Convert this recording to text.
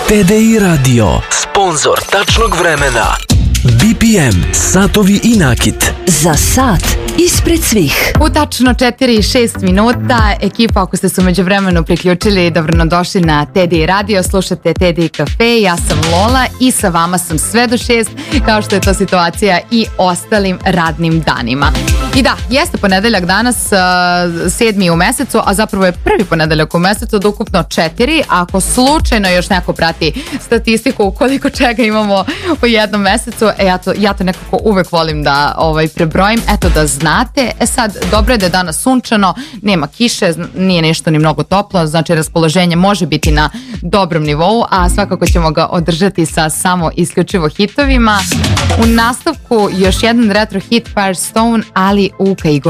TDI Radio, sponzor tačnog vremena. BPM, satovi i nakit. Za sat ispred svih. U tačno 4:06 minuta, ekipa, ako ste se umeđu vremenu priključili, dobrodošli na TDI Radio, slušate TDI Cafe, ja sam Lola i sa vama sam sve do 6, kao što je to situacija i ostalim radnim danima. I da, jeste ponedeljak danas, 7. u mesecu, a zapravo je prvi ponedeljak u mesecu od ukupno 4. Ako slučajno još neko prati statistiku koliko čega imamo u jednom mesecu, ja to nekako uvek volim da prebrojim, eto da znate. Sad, dobro je da je danas sunčano, nema kiše, nije nešto ni mnogo toplo, znači raspoloženje može biti na dobrom nivou, a svakako ćemo ga održati sa samo isključivo hitovima. U nastavku još jedan retro hit Firestone, ali u Kaigo